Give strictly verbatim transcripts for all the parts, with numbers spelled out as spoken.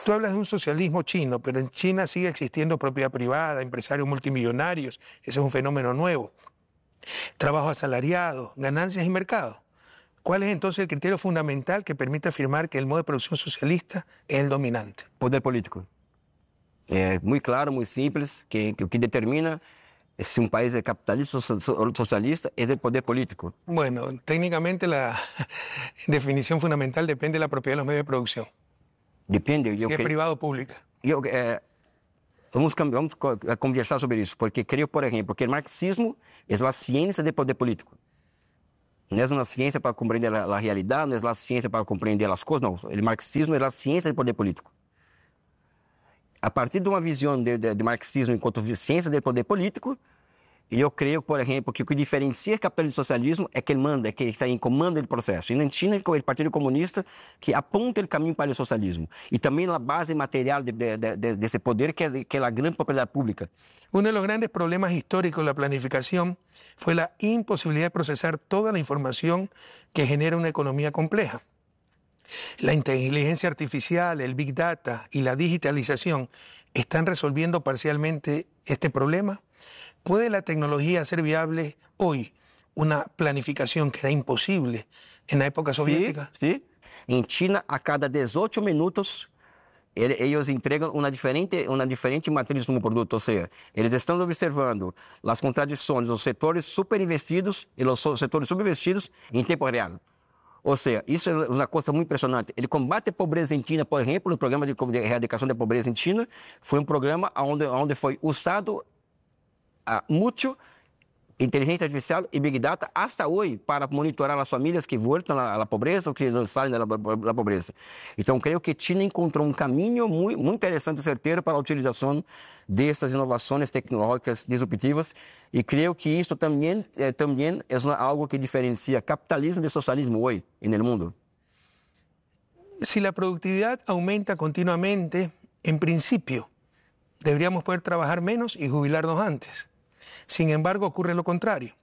Tú hablas de un socialismo chino, pero en China sigue existiendo propiedad privada, empresarios multimillonarios, ese es un fenómeno nuevo. Trabajo asalariado, ganancias y mercado. ¿Cuál es entonces el criterio fundamental que permite afirmar que el modo de producción socialista es el dominante? Poder político. É muito claro, muito simples, que, que o que determina se um país é capitalista ou socialista é o poder político. Bueno, técnicamente la definición fundamental depende de la propiedad de los medios de producción. Depende. Si eu es que, privado o pública. Eu, é, vamos, vamos conversar sobre isso, porque creio, por exemplo, que o marxismo é a ciência do poder político. Não é uma ciência para compreender a, a realidade, não é uma ciência para compreender as coisas, não. O marxismo é a ciência do poder político. A partir de uma visão de, de, de marxismo enquanto ciência do poder político, eu creio, por exemplo, que o que diferencia capitalismo e socialismo é que ele manda, é que está em comando do processo. E na China, o Partido Comunista que aponta o caminho para o socialismo. E também a base material de, de, de, desse poder, que é, que é a grande propriedade pública. Uno de los grandes problemas históricos de la planificación fue la imposibilidad de procesar toda la información que genera una economía compleja. La inteligencia artificial, el Big Data y la digitalización están resolviendo parcialmente este problema. ¿Puede la tecnología hacer viable hoy una planificación que era imposible en la época soviética? Sí, sí. En China, a cada dezoito minutos, eles entregam uma diferente, uma diferente matriz no produto, ou seja, eles estão observando as contradições dos setores superinvestidos e os setores subinvestidos em tempo real. Ou seja, isso é uma coisa muito impressionante. Ele combate a pobreza em China, por exemplo, o programa de erradicação da pobreza em China foi um programa onde, onde foi usado uh, muito inteligência artificial e Big Data hasta hoje para monitorar as famílias que voltam à pobreza ou que saem da, da pobreza. Então, creio que China encontrou um caminho muito, muito interessante e certeiro para a utilização dessas inovações tecnológicas disruptivas e creio que isso também, eh, também é algo que diferencia capitalismo de socialismo hoje no mundo. Si la productividad aumenta continuamente, en principio, deberíamos poder trabajar menos y jubilarnos antes. Sin embargo, ocurre lo contrario.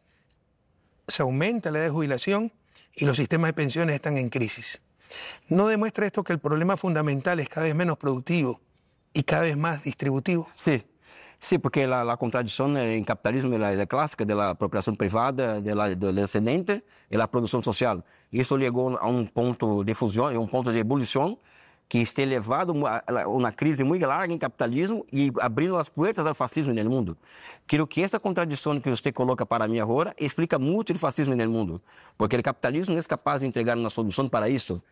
Se aumenta la edad de jubilación y los sistemas de pensiones están en crisis. ¿No demuestra esto que el problema fundamental es cada vez menos productivo y cada vez más distributivo? Sí, sí, porque la, la contradicción en capitalismo es la, la clásica de la apropiación privada, de la, del excedente y la producción social. Y eso llegó a un punto de fusión, a un punto de ebullición que está elevado a uma crise muito larga em capitalismo e abrindo as portas ao fascismo no mundo. Creio que essa contradição que você coloca para mim agora explica muito o fascismo no mundo, porque o capitalismo não é capaz de entregar uma solução para isso.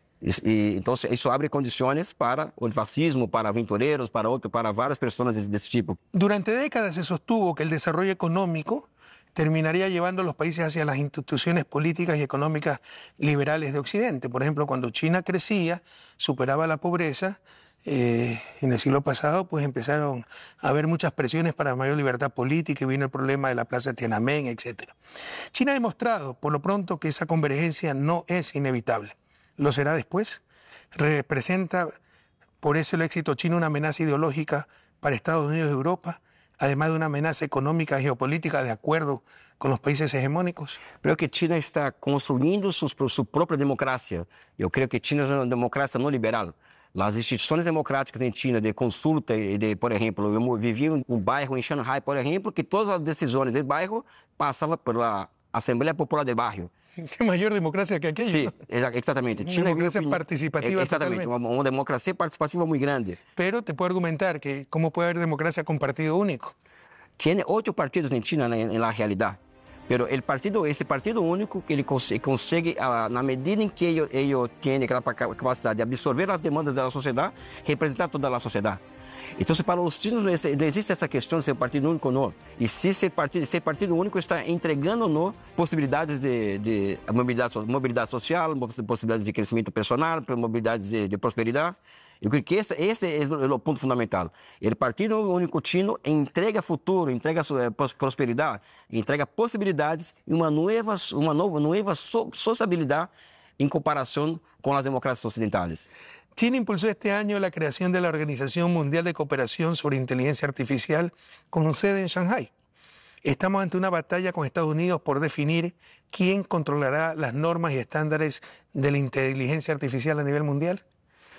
E, então, isso abre condições para o fascismo, para aventureiros, para outro, para várias pessoas desse, desse tipo. Durante décadas se sostuvo que el desarrollo económico terminaría llevando a los países hacia las instituciones políticas y económicas liberales de Occidente. Por ejemplo, cuando China crecía, superaba la pobreza, eh, en el siglo pasado pues empezaron a haber muchas presiones para mayor libertad política y vino el problema de la plaza de Tiananmen, etcétera. China ha demostrado, por lo pronto, que esa convergencia no es inevitable. ¿Lo será después? ¿Representa por eso el éxito chino una amenaza ideológica para Estados Unidos y Europa, además de una amenaza económica y geopolítica de acuerdo con los países hegemónicos? Creo que China está construindo su, su propia democracia. Yo creo que China es una democracia no liberal. As instituições democráticas em China de consulta, de, por exemplo, eu vivi em um bairro em Shanghai, por exemplo, que todas as decisões do bairro passavam pela Assembleia Popular do bairro. Que maior democracia que aquello. Sí, exatamente. Una China democracia participativa. Exatamente, uma, uma democracia participativa muito grande. Pero te puedo argumentar que cómo puede haber democracia con partido único. Tiene oito partidos em China, na, na realidade. Pero el partido, esse partido único, ele consegue, consegue na medida em que ele, ele tem aquela capacidade de absorver as demandas da sociedade, representar toda a sociedade. Então, para os chinos não existe essa questão de ser partido único ou não. E se ser partido, ser partido único está entregando ou não possibilidades de, de mobilidade, mobilidade social, possibilidades de crescimento personal, mobilidades de, de prosperidade. Eu creio que esse, esse é o ponto fundamental. O Partido Único Chino entrega futuro, entrega prosperidade, entrega possibilidades e uma nova, uma nova, nova sociabilidade em comparação com as democracias ocidentais. China impulsó este año la creación de la Organización Mundial de Cooperación sobre Inteligencia Artificial con sede en Shanghái. Estamos ante una batalla con Estados Unidos por definir quién controlará las normas y estándares de la inteligencia artificial a nivel mundial.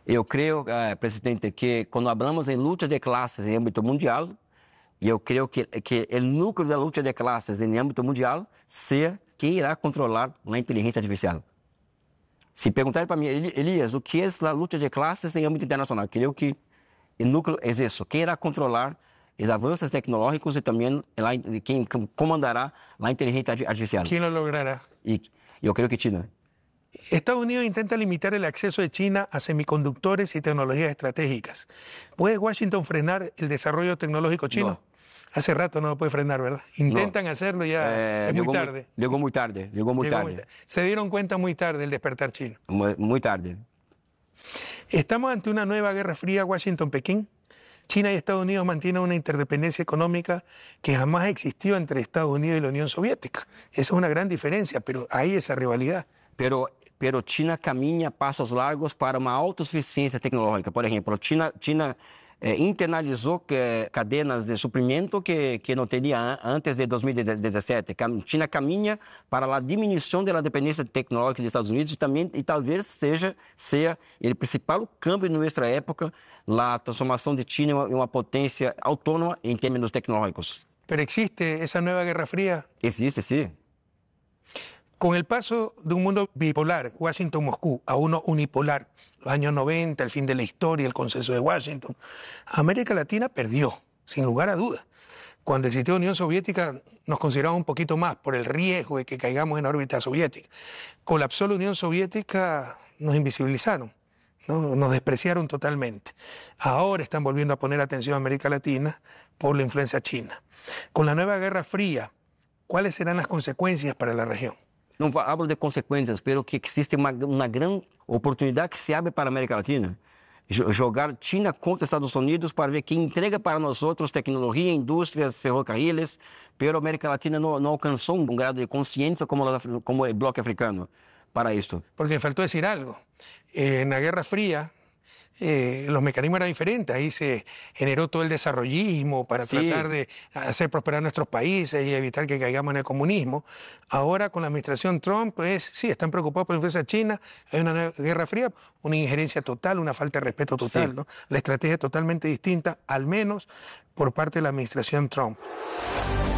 Eu creio, uh, presidente, que quando falamos em luta de classes em âmbito mundial, eu creio que, que o núcleo da luta de classes em âmbito mundial seja quem irá controlar a inteligência artificial. Se perguntarem para mim, Elias, o que é a luta de classes em âmbito internacional? Eu creio que o núcleo é isso. Quem irá controlar os avanços tecnológicos e também quem comandará a inteligência artificial. Quem lo logrará? E eu creio que China. Estados Unidos intenta limitar el acceso de China a semiconductores y tecnologías estratégicas. ¿Puede Washington frenar el desarrollo tecnológico chino? No. Hace rato no lo puede frenar, ¿verdad? Intentan no. hacerlo y ya eh, es muy llegó tarde. Muy, llegó muy tarde, llegó muy llegó tarde. Muy, se dieron cuenta muy tarde del despertar chino. Muy, muy tarde. ¿Estamos ante una nueva guerra fría Washington-Pekín? China y Estados Unidos mantienen una interdependencia económica que jamás existió entre Estados Unidos y la Unión Soviética. Esa es una gran diferencia, pero hay esa rivalidad. Pero, pero China caminha passos largos para uma autossuficiência tecnológica. Por exemplo, China, China eh, internalizou que, cadenas de suprimento que, que não teria antes de dois mil e dezessete. China caminha para a diminuição da dependência tecnológica dos Estados Unidos e também e talvez seja seja o principal câmbio em nossa época a transformação de China em uma potência autônoma em termos tecnológicos. Pero existe esa nueva guerra fría. Existe, sí. Con el paso de un mundo bipolar, Washington-Moscú, a uno unipolar, los años noventa, el fin de la historia, el consenso de Washington, América Latina perdió, sin lugar a dudas. Cuando existió la Unión Soviética nos consideramos un poquito más por el riesgo de que caigamos en la órbita soviética. Colapsó la Unión Soviética, nos invisibilizaron, ¿no? Nos despreciaron totalmente. Ahora están volviendo a poner atención a América Latina por la influencia china. Con la nueva Guerra Fría, ¿cuáles serán las consecuencias para la región? Não hablo de consequências, pero que existe uma, uma grande oportunidade que se abre para a América Latina. Jogar China contra Estados Unidos para ver quem entrega para nós outros tecnologia, indústrias, ferrocarriles, pero a América Latina não, não alcançou um grado de consciência como, como o bloco africano para isto. Porque faltó decir algo. Eh, en la Guerra Fría eh, los mecanismos eran diferentes. Ahí se generó todo el desarrollismo para sí. tratar de hacer prosperar nuestros países y evitar que caigamos en el comunismo. Ahora con la administración Trump, pues sí, están preocupados por la influencia china, hay una guerra fría, una injerencia total, una falta de respeto total, sí. ¿no? La estrategia es totalmente distinta, al menos por parte de la administración Trump.